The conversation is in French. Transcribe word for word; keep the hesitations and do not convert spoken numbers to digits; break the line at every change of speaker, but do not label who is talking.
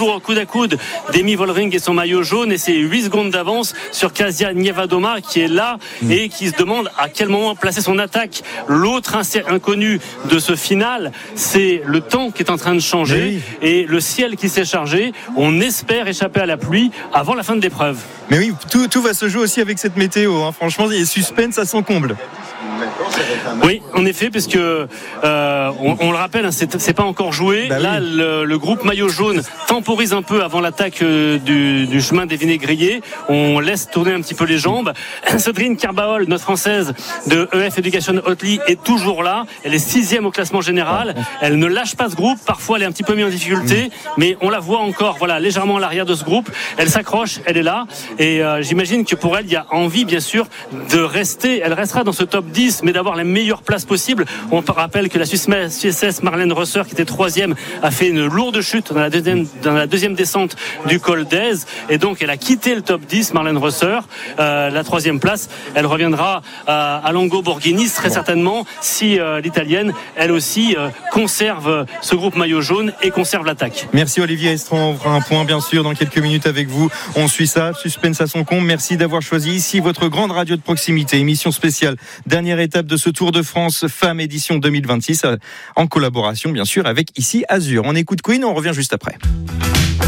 toujours au coude à coude Demi Vollering et son maillot jaune, et c'est huit secondes d'avance sur Kasia Nievadoma qui est là mmh. et qui se demande à quel moment placer son attaque. L'autre inconnu de ce final, c'est le temps qui est en train de changer oui. et le ciel qui s'est chargé. On espère échapper à la pluie avant la fin de l'épreuve.
Mais oui, tout, tout va se jouer aussi avec cette météo, hein. Franchement, il y a suspense à son comble.
Oui, en effet, parce que euh, on, on le rappelle, hein, c'est, c'est pas encore joué. Bah Là, oui. le, le groupe maillot jaune temporise un peu avant l'attaque euh, du, du chemin des vinaigriers. On laisse tourner un petit peu les jambes. Séverine Carbaol, notre française de E F Education Hotly, est toujours là. Elle est sixième au classement général. Elle ne lâche pas ce groupe. Parfois, elle est un petit peu mise en difficulté, mais on la voit encore, voilà, légèrement à l'arrière de ce groupe. Elle s'accroche, elle est là, et euh, j'imagine que pour elle, il y a envie, bien sûr, de rester. Elle restera dans ce top dix, mais d'avoir la meilleure place possible. On rappelle que la Suisse S Marlène Rösser, qui était troisième, a fait une lourde chute dans la deuxième, dans la deuxième descente du col d'Aise, et donc elle a quitté le top dix, Marlène Rösser. Euh, la troisième place, elle reviendra à, à Longo Borghini très certainement, si euh, l'italienne, elle aussi, euh, conserve ce groupe maillot jaune et conserve l'attaque.
Merci Olivier Estran. On fera un point bien sûr dans quelques minutes avec vous. On suit ça, suspense à son comble. Merci d'avoir choisi ici votre grande radio de proximité, émission spéciale, dernière étape de ce Tour de France Femmes édition deux mille vingt-six, en collaboration bien sûr avec ici Azur. On écoute Queen, on revient juste après.